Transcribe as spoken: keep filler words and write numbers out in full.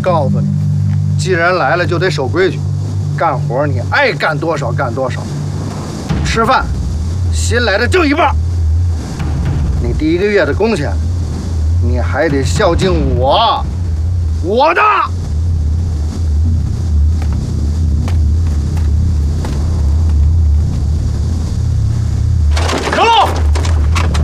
告诉你，既然来了就得守规矩，干活你爱干多少干多少。吃饭，新来的就一半。你第一个月的工钱，你还得孝敬我，我的。